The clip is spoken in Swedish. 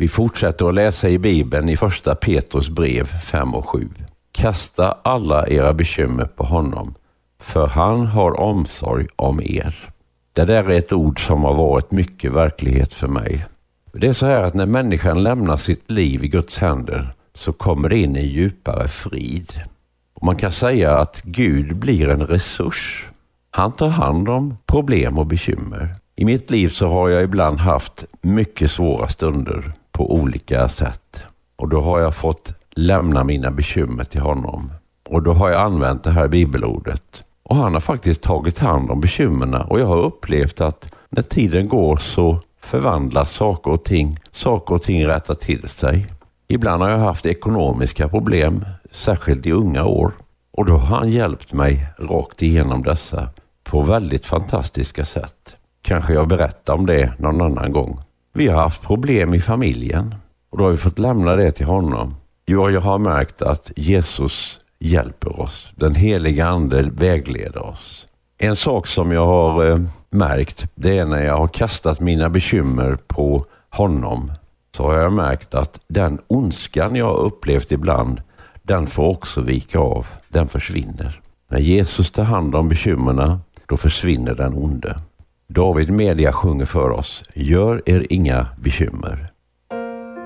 Vi fortsätter att läsa i Bibeln i första Petrus brev 5 och 7. Kasta alla era bekymmer på honom, för han har omsorg om er. Det där är ett ord som har varit mycket verklighet för mig. Det är så här att när människan lämnar sitt liv i Guds händer så kommer det in en djupare frid. Och man kan säga att Gud blir en resurs. Han tar hand om problem och bekymmer. I mitt liv så har jag ibland haft mycket svåra stunder på olika sätt. Och då har jag fått lämna mina bekymmer till honom. Och då har jag använt det här bibelordet. Och han har faktiskt tagit hand om bekymmerna. Och jag har upplevt att när tiden går så förvandlas saker och ting. Saker och ting rättar till sig. Ibland har jag haft ekonomiska problem, särskilt i unga år. Och då har han hjälpt mig rakt igenom dessa på väldigt fantastiska sätt. Kanske jag berättar om det någon annan gång. Vi har haft problem i familjen och då har vi fått lämna det till honom. Jag har märkt att Jesus hjälper oss. Den heliga ande vägleder oss. En sak som jag har märkt, det är när jag har kastat mina bekymmer på honom, så har jag märkt att den ondskan jag har upplevt ibland, den får också vika av. Den försvinner. När Jesus tar hand om bekymmerna, då försvinner den onde. David Media sjunger för oss: gör er inga bekymmer.